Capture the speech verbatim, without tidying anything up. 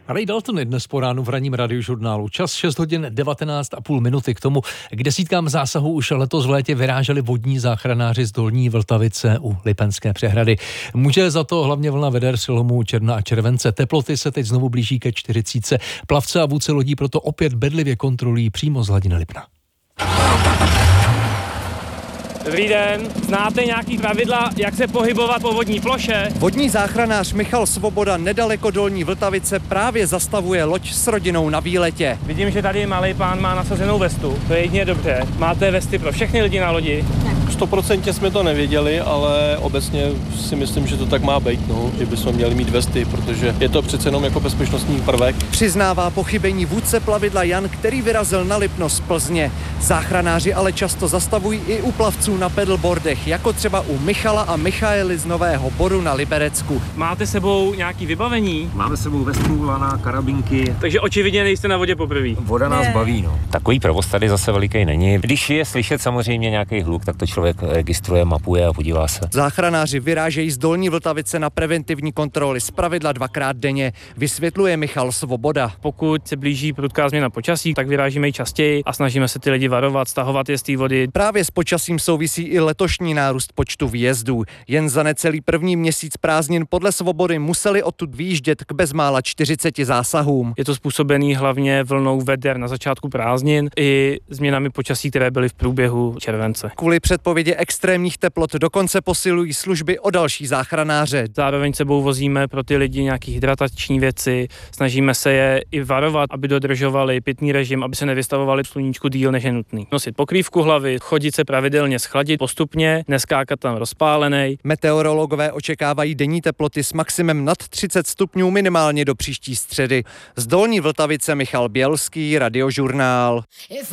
Ray Dalton je dnes po ránu v ranním radiožurnálu. Čas šest hodin devatenáct a půl minuty k tomu, k desítkám zásahů už letos v létě vyráželi vodní záchranáři z Dolní Vltavice u Lipenské přehrady. Může za to hlavně vlna veder z lomu Černa a Července. Teploty se teď znovu blíží ke čtyřicítce. Plavce a vůdce lodí proto opět bedlivě kontrolují přímo z hladiny Lipna. Dobrý den, znáte nějaký pravidla, jak se pohybovat po vodní ploše? Vodní záchranář Michal Svoboda nedaleko Dolní Vltavice právě zastavuje loď s rodinou na výletě. Vidím, že tady malý pán má nasazenou vestu, to je jedině dobře. Máte vesty pro všechny lidi na lodi? sto procent jsme to nevěděli, ale obecně si myslím, že to tak má být, no, že bychom měli mít vesty, protože je to přece jenom jako bezpečnostní prvek. Přiznává pochybení vůdce plavidla Jan, který vyrazil na Lipno z Plzně. Záchranáři ale často zastavují i u plavců na pedalboardech, jako třeba u Michala a Michaely z Nového Boru na Liberecku. Máte sebou nějaký vybavení? Máme sebou vestu, lana, karabinky. Takže očividně nejste na vodě poprvé. Voda nás baví, no. Takový provoz tady zase veliký není. Když je slyšet samozřejmě nějaký hluk, tak to člověk registruje, mapuje a podívá se. Záchranáři vyrážejí z Dolní Vltavice na preventivní kontroly zpravidla dvakrát denně, vysvětluje Michal Svoboda. Pokud se blíží prudká změna počasí, tak vyrážíme i častěji a snažíme se ty lidi varovat, stahovat je z té vody. Právě s počasím souvisí i letošní nárůst počtu výjezdů. Jen za necelý první měsíc prázdnin podle Svobody museli odtud vyjíždět k bezmála čtyřiceti zásahům. Je to způsobený hlavně vlnou veder na začátku prázdnin i změnami počasí, které byly v průběhu července. Kvůli předpovědi extrémních teplot dokonce posilují služby o další záchranáře. Zároveň sebou vozíme pro ty lidi nějaké hydratační věci, snažíme se je i varovat, aby dodržovali pitný režim, aby se nevystavovali sluníčku díl než je nutný. Nosit pokrývku hlavy, chodit se pravidelně schladit postupně, neskákat tam rozpálenej. Meteorologové očekávají denní teploty s maximem nad třicet stupňů minimálně do příští středy. Z Dolní Vltavice Michal Bělský, Radiožurnál.